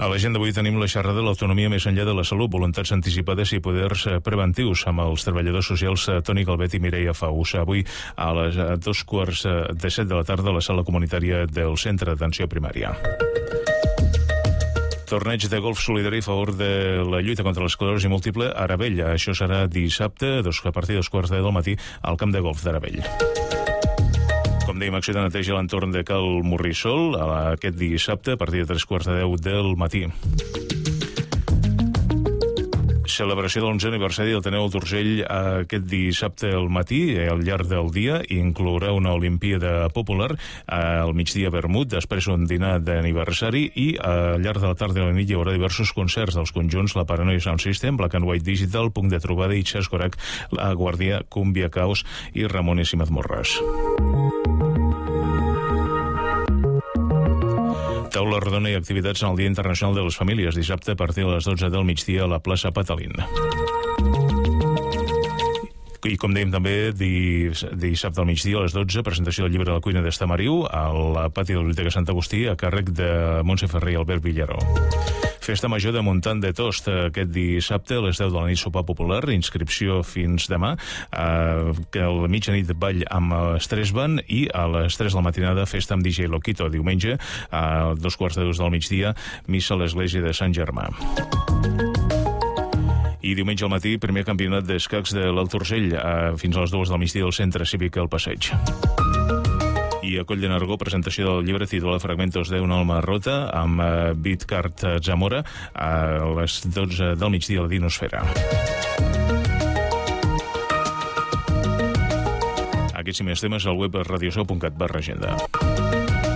A l'agenda d'avui tenim la xerrada de l'autonomia més enllà de la salut, voluntats anticipades i poders preventius amb els treballadors socials Toni Calvet i Mireia Faus. Avui a les 2:45 de la tarda a la sala comunitària del Centre d'Atenció Primària. Torneig de golf solidari a favor de la lluita contra l'esclerosi múltiple a Aravell. Això serà dissabte a partir de 2:15 del matí al camp de golf d'Aravell. Com dèiem, acció de neteja a l'entorn de Cal Morrissol aquest dissabte a partir de 3:15 del matí. Celebració de l'11è aniversari del Ateneu d'Urgell aquest dissabte al matí. Al llarg del dia inclourà una Olimpíada popular, al migdia vermut, després un dinar d'aniversari i al llarg de la tarda i la nit hi haurà diversos concerts dels conjunts La Paranoia Sound System, Black and White Digital, Punt de Trobada i Xascorac, La Guàrdia, Cumbia Caos i Ramones i Mazmorras. Taula rodona i activitats en el Dia Internacional de les Famílies, dissabte a partir de les 12 del migdia a la plaça Patalín. I com dèiem també, dissabte al migdia a les 12, presentació del llibre de la cuina d'Estamariu al pati de la Biblioteca Sant Agustí a càrrec de Montse Ferrer i Albert Villaró. Festa major de Montant de Tost aquest dissabte a les 10 de la nit, sopar popular, inscripció fins demà, que a la mitjanit ball amb Estresban i a les 3 de la matinada festa amb DJ Loquito. Diumenge a 2:15 del migdia, missa a l'església de Sant Germà. I diumenge al matí, primer campionat d'escacs de l'Alt Urgell, fins a les 2 del migdia al Centre Cívic al Passeig. I a Coll de Nargó, presentació del llibre titulat Fragmentos de una alma rota amb Bitcart Zamora a les 12 del migdia a la Dinosfera. Aquests i més temes al web radiosou.cat/agenda.